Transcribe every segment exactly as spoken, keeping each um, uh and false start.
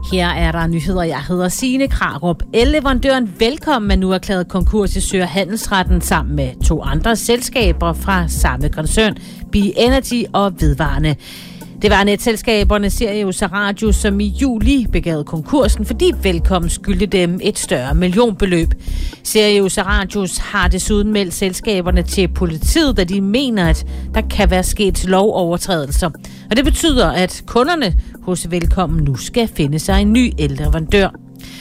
Her er der nyheder. Jeg hedder Signe Krarup. El-leverandøren Velkommen er nu erklæret konkurs i Sø- og Handelsretten sammen med to andre selskaber fra samme koncern, B-Energy og Vedvarende. Det var netselskaberne Sirius og Radius, som i juli begavede konkursen, fordi Velkommen skyldte dem et større millionbeløb. Sirius og Radius har desuden meldt selskaberne til politiet, da de mener, at der kan være sket lovovertrædelser. Og det betyder, at kunderne hos Velkommen nu skal finde sig en ny el-leverandør.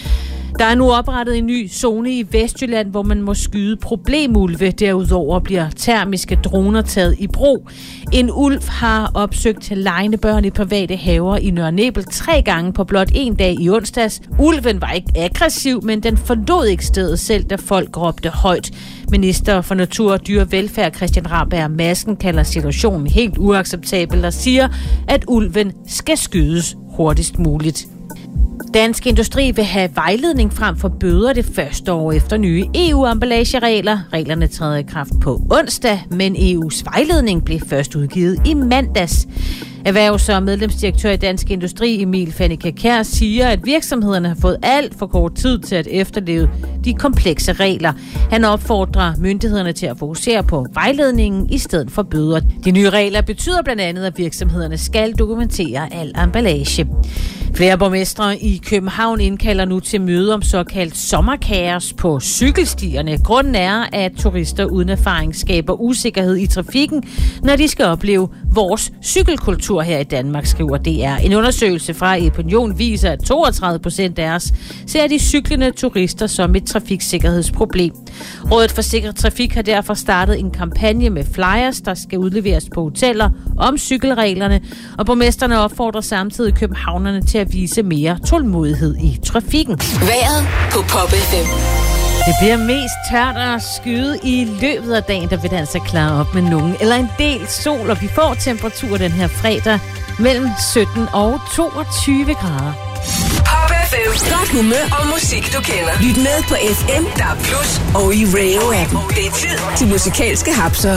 Der er nu oprettet en ny zone i Vestjylland, hvor man må skyde problemulve. Derudover bliver termiske droner taget i brug. En ulv har opsøgt legende børn i private haver i Nørre Nebel tre gange på blot en dag i onsdags. Ulven var ikke aggressiv, men den forlod ikke stedet selv, da folk råbte højt. Minister for Natur og Dyrevelfærd Christian Rabjerg Madsen kalder situationen helt uacceptabel og siger, at ulven skal skydes hurtigst muligt. Dansk Industri vil have vejledning frem for bøder det første år efter nye E U-emballageregler. Reglerne træder i kraft på onsdag, men E U's vejledning blev først udgivet i mandags. Erhvervs- og medlemsdirektør i Dansk Industri Emil Fannica Kjær siger, at virksomhederne har fået alt for kort tid til at efterleve de komplekse regler. Han opfordrer myndighederne til at fokusere på vejledningen i stedet for bøder. De nye regler betyder blandt andet, at virksomhederne skal dokumentere al emballage. Flere borgmestre i København indkalder nu til møde om såkaldt sommerkaos på cykelstierne. Grunden er, at turister uden erfaring skaber usikkerhed i trafikken, når de skal opleve vores cykelkultur her i Danmark, skriver D R. En undersøgelse fra Epinion viser, at toogtredive procent af os ser de cyklende turister som et trafiksikkerhedsproblem. Rådet for Sikker Trafik har derfor startet en kampagne med flyers, der skal udleveres på hoteller om cykelreglerne, og borgmesterne opfordrer samtidig københavnerne til at vise mere tålmodighed i trafikken. Vejret på Pop F M. Det bliver mest tørt og skyet i løbet af dagen, der vil det altså klare op med nogen eller en del sol, og vi får temperatur den her fredag mellem sytten og toogtyve grader. Pop F M. Godt humør og musik, du kender. Lyt med på F M, der er plus, og i radio-appen. Det er tid til musikalske hapser.